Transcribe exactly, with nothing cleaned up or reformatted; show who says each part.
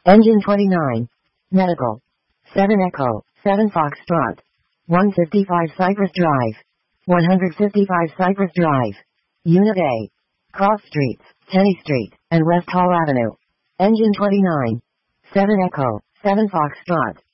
Speaker 1: Engine twenty-nine. Medical. seven Echo, seven Foxtrot. one fifty-five Cypress Drive. one fifty-five Cypress Drive. Unit A. Cross Streets, Tenney Street, and West Hall Avenue. Engine twenty-nine. seven Echo, seven Foxtrot.